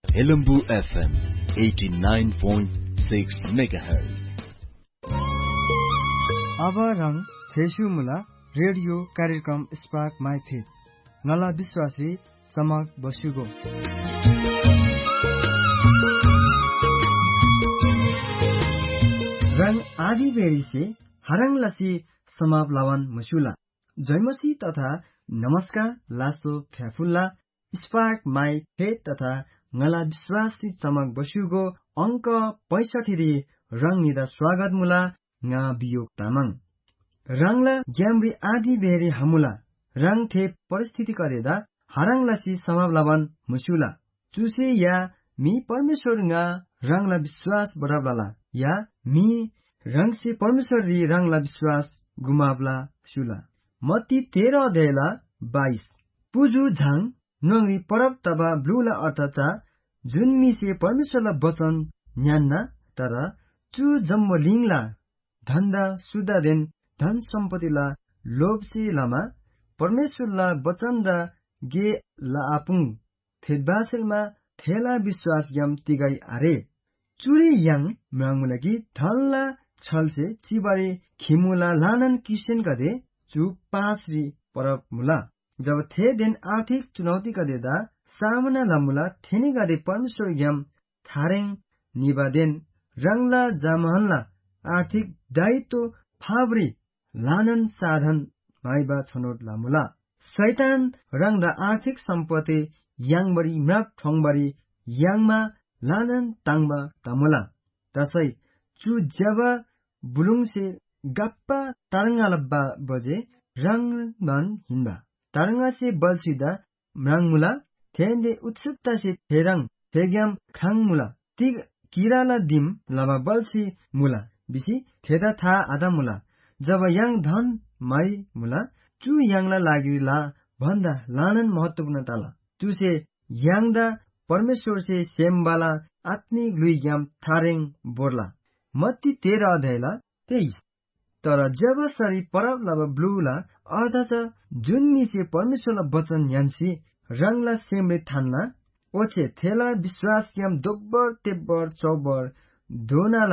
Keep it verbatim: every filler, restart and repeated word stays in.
Helambu F M eighty-nine point six megahertz. अब रंग फेसु मुला रेडियो कार्यक्रम स्पार्क माई फेथ नला विश्वासी चमक बसुगो रंग आदि बेरी से हरंग लसी समाप लावन मसुला जयमसी तथा नमस्कार लासो फ्याफुल्ला स्पार्क माई फेथ तथा नला विश्वासी चमक बसुगो अंक पैंसठी री रंग निदा स्वागत मुला nga बियोग तामाङ रंगला ग्याम्री आदि बेरी हमुला रंग थे परिस्थिति करेदा हरंगलासी समावलावन मुसुला चुसे या मी परमेश्वर nga रंगला विश्वास बराबला या मी रंग से परमेश्वर री रंगला विश्वास गुमावला सुला मत्ती तेह्र अध्यायला बाइस पुजु झाङ नंगरी परब तबा ब्लुला अर्थचा जुन मी से परमेश्वरला वचन न्यान्ना तर चु जम्मलिङला धन्दा सुदा देन धन सम्पत्तिला लोभसी लामा परमेश्वरला वचनदा गे लापुङ थेदबासेलमा थेला विश्वास यम तिगाई आरे चुरी yang म्राङमुलाकी धनला छलसे चिबारी खिमुला लानन किसन कदे चु पाँचरी परब मुला जब थे दिन आर्थिक चुनौती कदेदा सामना लामुला थेनी गदे परमेश्वर यम थारेङ निबादेन रंगला जामहनला आर्थिक दायित्व फावरी लानन साधन माइबा छनोट लामुला शैतान रंगदा आर्थिक सम्पत्ति याङबरी म्राप ठोङबरी याङमा लानन ताङबा तामुला तसै चु जब बुलुङसे गप्पा तारङ्गालब्बा बजे रंगमान हिन्बा तारङ्गासे बलसिदा म्राङमुला थेन्डे उत्सुकता से थेरङ थेग्याम खाङमुला तिग किराला दिम लामा बलसी मुला बिसी थेदा था आधा मुला जब याङ धन माई मुला चु याङला लागि ला भन्दा लानन महत्वपूर्ण ताला चुसे याङदा परमेश्वर से सेमबाला आत्मिक लुइग्याम थारेङ बोर्ला मत्ती तेह्र अध्यायला तेइस तर जब सरी परब लब ब्लुला अर्थाच जुन मिसे परमेश्वरला वचन यान्सी रंगला सेमले थान्ना ओछे थेला विश्वास याम दोब्बर तेब्बर चौबर दोना